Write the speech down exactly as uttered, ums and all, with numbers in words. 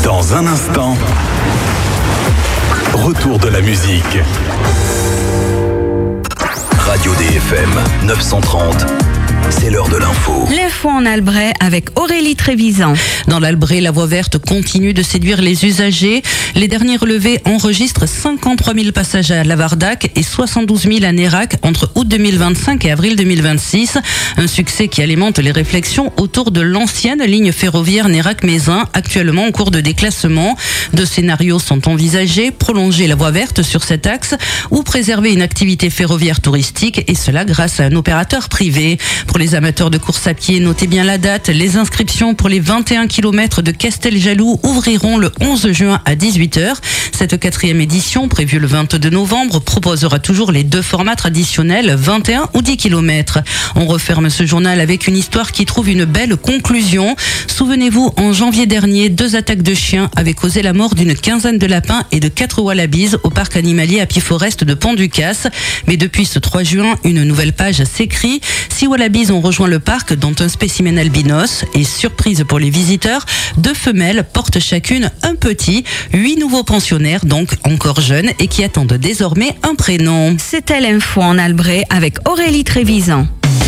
Dans un instant, retour de la musique. Radio D F M neuf cent trente, c'est l'heure de l'info. L'info en Albret avec Aurélie Trévisan. Dans l'Albret, la voie verte continue de séduire les usagers. Les derniers relevés enregistrent cinquante-trois mille passages à Lavardac et soixante-douze mille à Nérac entre août deux mille vingt-cinq et avril deux mille vingt-six. Un succès qui alimente les réflexions autour de l'ancienne ligne ferroviaire Nérac-Mézin, actuellement en cours de déclassement. Deux scénarios sont envisagés: prolonger la voie verte sur cet axe ou préserver une activité ferroviaire touristique, et cela grâce à un opérateur privé. Pour les amateurs de course à pied, notez bien la date. Les inscriptions pour les vingt et un kilomètres de Casteljaloux ouvriront le onze juin à dix-huit heures. Cette quatrième édition, prévue le vingt-deux novembre, proposera toujours les deux formats traditionnels, vingt et un ou dix kilomètres. On referme ce journal avec une histoire qui trouve une belle conclusion. Souvenez-vous, en janvier dernier, deux attaques de chiens avaient causé la mort d'une quinzaine de lapins et de quatre wallabies au parc animalier Happy Forest de Pont-du-Casse. Mais depuis ce trois juin, une nouvelle page s'écrit. Six wallabies ont rejoint le parc, dont un spécimen albinos. Et surprise pour les visiteurs, deux femelles portent chacune un petit. Huit nouveaux pensionnaires, donc encore jeunes, et qui attendent désormais un prénom. C'était l'info en Albret avec Aurélie Trévisan.